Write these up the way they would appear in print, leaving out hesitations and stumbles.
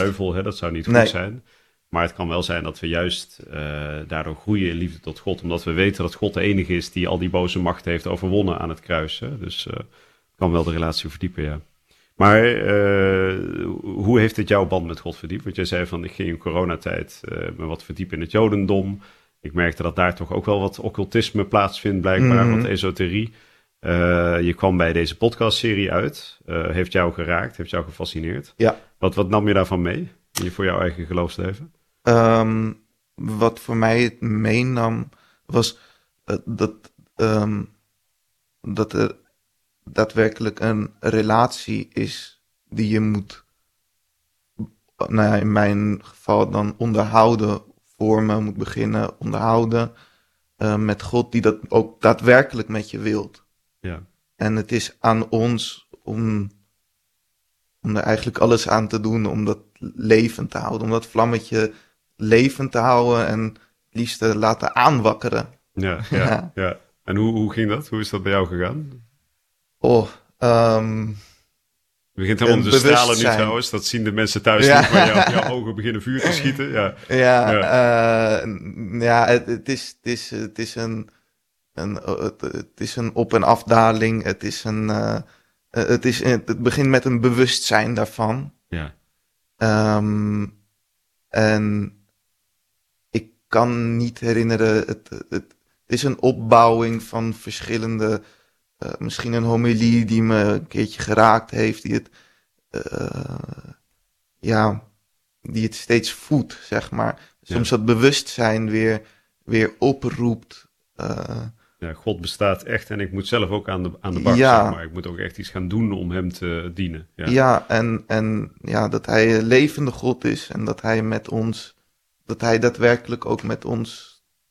duivel, hè? Dat zou niet goed zijn. Maar het kan wel zijn dat we juist daardoor groeien in liefde tot God. Omdat we weten dat God de enige is die al die boze macht heeft overwonnen aan het kruis. Hè? Dus kan wel de relatie verdiepen, ja. Maar hoe heeft het jouw band met God verdiept? Want jij zei van, ik ging in coronatijd me wat verdiepen in het jodendom. Ik merkte dat daar toch ook wel wat occultisme plaatsvindt, blijkbaar, wat esoterie. Je kwam bij deze podcastserie uit. Heeft jou geraakt, heeft jou gefascineerd. Ja. Wat nam je daarvan mee voor jouw eigen geloofsleven? Wat voor mij het meenam was dat er daadwerkelijk een relatie is die je moet, nou ja, in mijn geval dan onderhouden, vormen, moet beginnen onderhouden met God die dat ook daadwerkelijk met je wilt. Ja. En het is aan ons om er eigenlijk alles aan te doen om dat levend te houden, om dat vlammetje levend te houden en het liefst te laten aanwakkeren. Ja. En hoe ging dat? Hoe is dat bij jou gegaan? Je begint helemaal te stralen nu trouwens. Dat zien de mensen thuis niet, waar jouw ogen beginnen vuur te schieten. Het is een op- en afdaling. Het begint met een bewustzijn daarvan. Ja. En ik kan niet herinneren, het is een opbouwing van verschillende, misschien een homilie die me een keertje geraakt heeft, die het steeds voedt, zeg maar. Soms dat bewustzijn weer oproept. God bestaat echt en ik moet zelf ook aan de bak, zeg maar. Ik moet ook echt iets gaan doen om hem te dienen. En dat hij een levende God is en dat hij daadwerkelijk ook met ons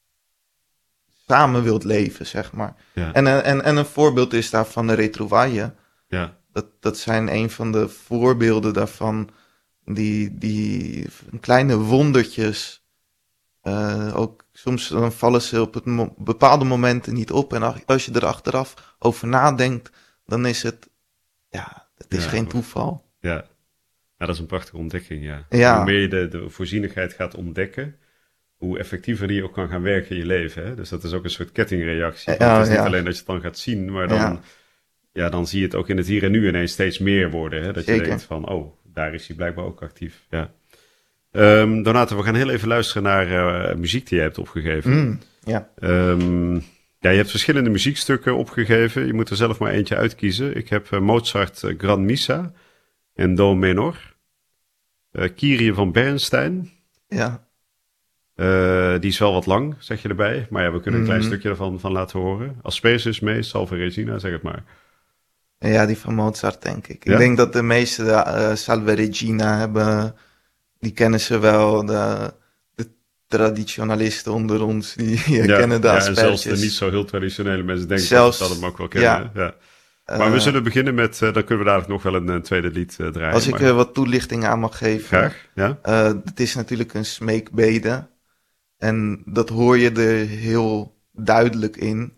samen wilt leven, zeg maar. Ja. En een voorbeeld is daarvan de Retrouvaille. Ja. Dat zijn een van de voorbeelden daarvan, die kleine wondertjes. Ook soms dan vallen ze op bepaalde momenten niet op. En als je er achteraf over nadenkt, dan is het is geen toeval. Ja, dat is een prachtige ontdekking, ja. Hoe meer je de voorzienigheid gaat ontdekken, hoe effectiever die ook kan gaan werken in je leven. Hè? Dus dat is ook een soort kettingreactie. Het is niet alleen dat je het dan gaat zien, maar dan zie je het ook in het hier en nu ineens steeds meer worden. Hè? Dat je denkt van, daar is hij blijkbaar ook actief. Ja. Donato, we gaan heel even luisteren naar muziek die jij hebt opgegeven. Je hebt verschillende muziekstukken opgegeven. Je moet er zelf maar eentje uitkiezen. Ik heb Mozart Gran Missa en Do menor. Kyrie van Bernstein. Ja. Die is wel wat lang, zeg je erbij. Maar we kunnen een klein stukje ervan laten horen. Asperges mee, Salve Regina, zeg het maar. Ja, die van Mozart, denk ik. Ja? Ik denk dat de meeste Salve Regina hebben. Die kennen ze wel. De traditionalisten onder ons, die kennen de asperges. En zelfs de niet zo heel traditionele mensen denken dat ze hem ook wel kennen. Ja. Maar we zullen beginnen met, dan kunnen we dadelijk nog wel een tweede lied draaien. Als ik wat toelichting aan mag geven. Graag, ja. Het is natuurlijk een smeekbede. En dat hoor je er heel duidelijk in.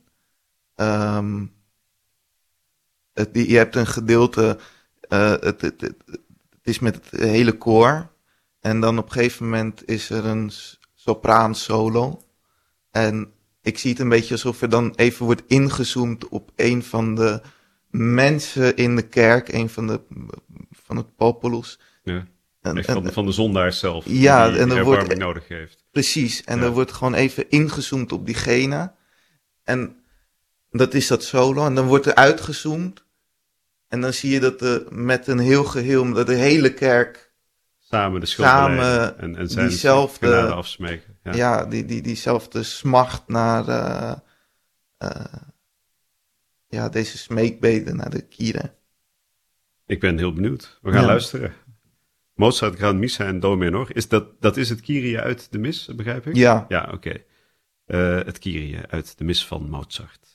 Je hebt een gedeelte, het is met het hele koor. En dan op een gegeven moment is er een sopraan solo. En ik zie het een beetje alsof er dan even wordt ingezoomd op een van de mensen in de kerk. Een van het populus. Ja. Van de zondaar zelf. Ja, die en dan erbarming wordt nodig heeft. Precies. En er wordt gewoon even ingezoomd op diegene. En dat is dat solo. En dan wordt er uitgezoomd. En dan zie je dat met een heel geheel, dat de hele kerk samen de schuld beleiden en zijn genade afsmeken. Ja, diezelfde smacht naar deze smeekbede naar de Kyrie. Ik ben heel benieuwd. We gaan luisteren. Mozart, Gran Missa en Do menor. Dat is het Kyrie uit de mis, begrijp ik? Ja. Ja, oké. Het Kyrie uit de mis van Mozart.